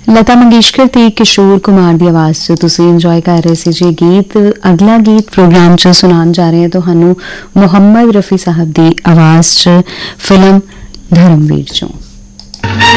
लता मंगेशकर ते किशोर कुमार की आवाज़ च तुसीं इंजॉय कर रहे थे जी गीत। अगला गीत प्रोग्राम च सुनान जा रहे हैं तुहानू मोहम्मद रफ़ी साहब की आवाज़ च फिल्म धर्मवीर चों।